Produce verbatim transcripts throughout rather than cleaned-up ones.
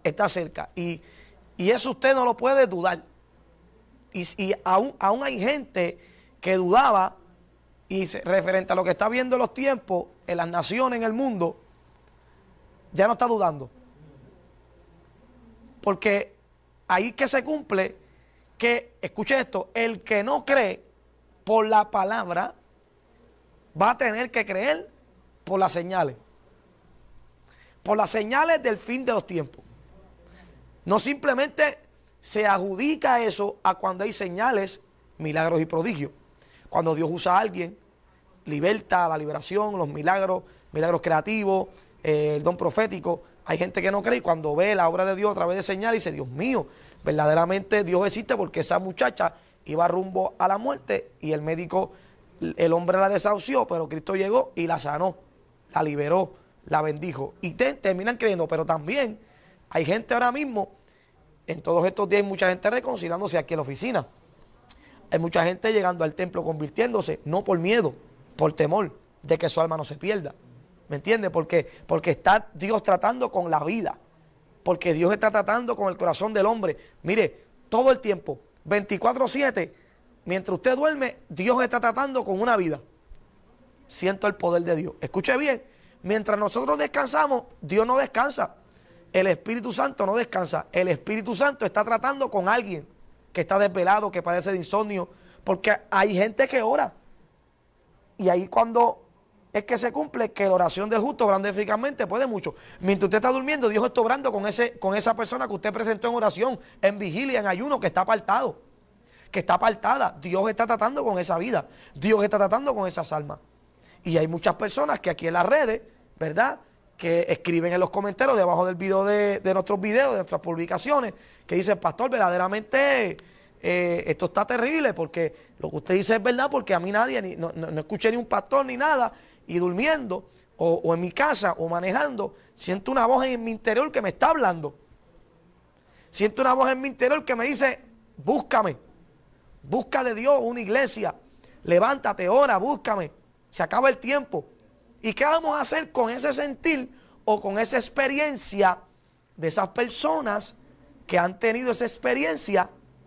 está cerca. Y, y eso usted no lo puede dudar. Y, y aún, aún hay gente que dudaba, y se, referente a lo que está viendo en los tiempos, en las naciones, en el mundo, ya no está dudando. Porque ahí que se cumple que, escuche esto, el que no cree por la palabra va a tener que creer por las señales. Por las señales del fin de los tiempos. No simplemente se adjudica eso a cuando hay señales, milagros y prodigios. Cuando Dios usa a alguien, libertad, la liberación, los milagros, milagros creativos, eh, el don profético. Hay gente que no cree y cuando ve la obra de Dios a través de señales dice, Dios mío, verdaderamente Dios existe, porque esa muchacha iba rumbo a la muerte y el médico, el hombre la desahució, pero Cristo llegó y la sanó, la liberó, la bendijo. Y te, terminan creyendo, pero también hay gente ahora mismo, en todos estos días hay mucha gente reconciliándose aquí en la oficina. Hay mucha gente llegando al templo convirtiéndose, no por miedo, por temor de que su alma no se pierda. ¿Me entiende? Porque, porque está Dios tratando con la vida. Porque Dios está tratando con el corazón del hombre. Mire, todo el tiempo, veinticuatro siete, mientras usted duerme, Dios está tratando con una vida. Siento el poder de Dios. Escuche bien, mientras nosotros descansamos, Dios no descansa. El Espíritu Santo no descansa. El Espíritu Santo está tratando con alguien que está desvelado, que padece de insomnio. Porque hay gente que ora. Y ahí cuando es que se cumple que la oración del justo obrando eficazmente puede mucho. Mientras usted está durmiendo, Dios está obrando con, ese, con esa persona que usted presentó en oración, en vigilia, en ayuno, que está apartado, que está apartada. Dios está tratando con esa vida. Dios está tratando con esas almas. Y hay muchas personas que aquí en las redes, ¿verdad?, que escriben en los comentarios debajo del video de, de nuestros videos, de nuestras publicaciones, que dicen, pastor, verdaderamente eh, esto está terrible, porque lo que usted dice es verdad, porque a mí nadie, ni, no, no, no escuché ni un pastor ni nada, y durmiendo, o, o en mi casa, o manejando, siento una voz en mi interior que me está hablando. Siento una voz en mi interior que me dice, búscame, busca de Dios una iglesia, levántate, ora, búscame, se acaba el tiempo. ¿Y qué vamos a hacer con ese sentir o con esa experiencia de esas personas que han tenido esa experiencia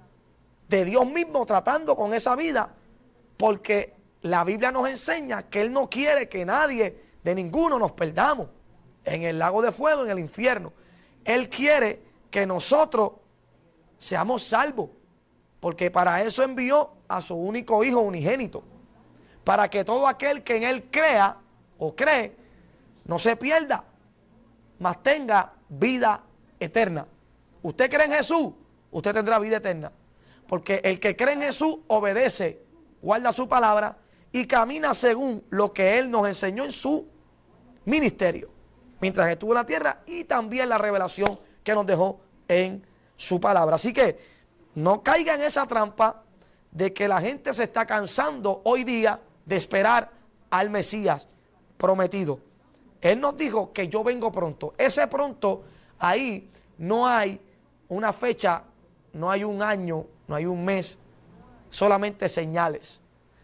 de Dios mismo tratando con esa vida? Porque la Biblia nos enseña que Él no quiere que nadie, de ninguno, nos perdamos en el lago de fuego, en el infierno. Él quiere que nosotros seamos salvos, porque para eso envió a su único Hijo unigénito, para que todo aquel que en Él crea o cree, no se pierda, mas tenga vida eterna. Usted cree en Jesús, usted tendrá vida eterna. Porque el que cree en Jesús obedece, guarda su palabra y camina según lo que Él nos enseñó en su ministerio, mientras estuvo en la tierra, y también la revelación que nos dejó en su palabra. Así que no caiga en esa trampa de que la gente se está cansando hoy día de esperar al Mesías prometido. Él nos dijo que yo vengo pronto. Ese pronto, ahí no hay una fecha, no hay un año, no hay un mes, solamente señales.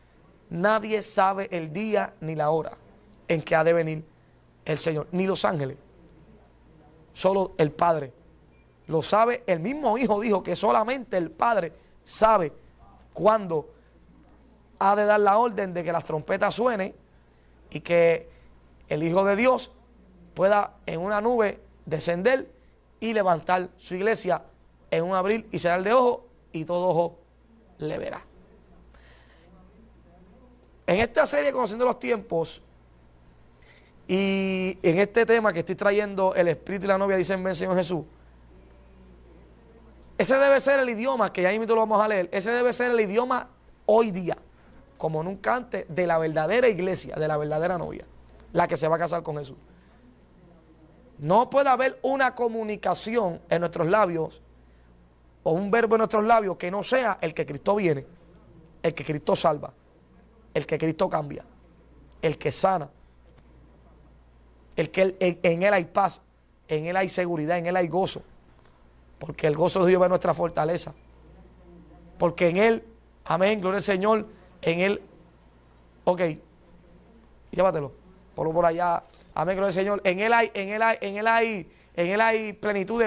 Nadie sabe el día ni la hora en que ha de venir el Señor, ni los ángeles, solo el Padre lo sabe. El mismo Hijo dijo que solamente el Padre sabe cuándo ha de dar la orden de que las trompetas suenen y que el Hijo de Dios pueda en una nube descender y levantar su iglesia en un abrir y cerrar de ojos, y todo ojo le verá. En esta serie Conociendo los Tiempos, y en este tema que estoy trayendo, el Espíritu y la novia dicen ven Señor Jesús, ese debe ser el idioma, que ya mismo lo vamos a leer, ese debe ser el idioma hoy día, como nunca antes, de la verdadera iglesia, de la verdadera novia, la que se va a casar con Jesús. No puede haber una comunicación en nuestros labios o un verbo en nuestros labios que no sea el que Cristo viene, el que Cristo salva, el que Cristo cambia, el que sana, el que en, en Él hay paz, en Él hay seguridad, en Él hay gozo, porque el gozo de Dios es nuestra fortaleza, porque en Él, amén, gloria al Señor, en Él, ok, llévatelo, por por allá, amén, gloria al Señor, en Él hay, en Él hay, en Él hay, en Él hay plenitud de